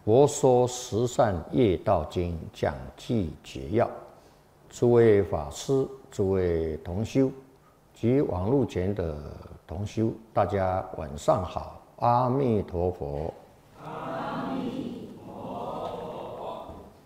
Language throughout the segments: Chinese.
佛说十善业道经讲记解要，诸位法师、诸位同修及网络前的同修，大家晚上好，阿弥陀佛。 阿弥陀佛。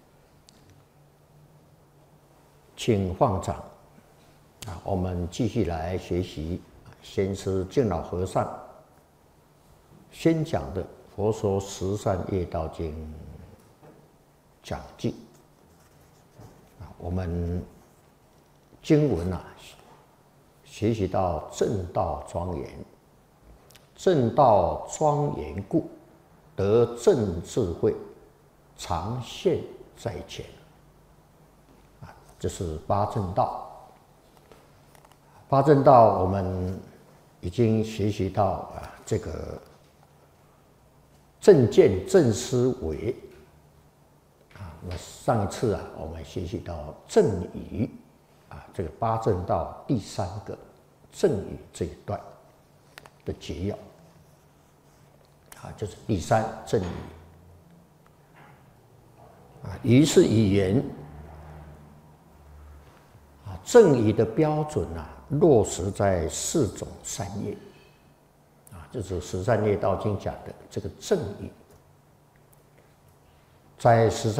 请放掌。我们继续来学习先师净老和尚先讲的《佛说十善业道经》讲记。我们经文学习到正道庄严，正道庄严故，得正智慧，常现在前。这是八正道。八正道我们已经学习到这个正见正思维那上一次我们学习到正语这个八正道第三个正语这一段的结要就是第三正语语是语言正语的标准落实在四种善业就是《十善业道经》讲的这个正语，在十善